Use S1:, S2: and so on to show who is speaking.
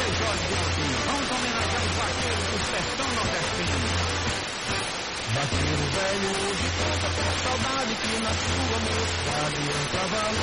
S1: Frei Jorge de Alpino. Vamos homenagear os vaqueiros do sertão nordestino.
S2: Vaqueiro velho hoje conta com a saudade que na sua mocidade um cavalo